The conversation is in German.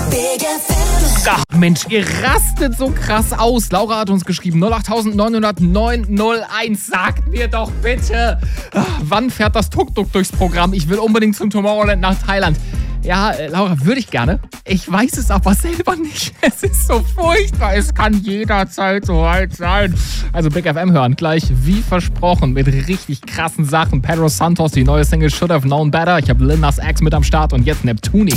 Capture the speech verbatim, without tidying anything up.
Big F M. Ach Mensch, ihr rastet so krass aus. Laura hat uns geschrieben, null acht neun null null neun null eins. Sagt mir doch bitte, wann fährt das Tuk-Tuk durchs Programm? Ich will unbedingt zum Tomorrowland nach Thailand. Ja, äh, Laura, würde ich gerne. Ich weiß es aber selber nicht. Es ist so furchtbar. Es kann jederzeit so weit sein. Also Big F M hören gleich, wie versprochen, mit richtig krassen Sachen. Pedro Santos, die neue Single Should Have Known Better. Ich habe Lil Nas X mit am Start und jetzt Neptunik.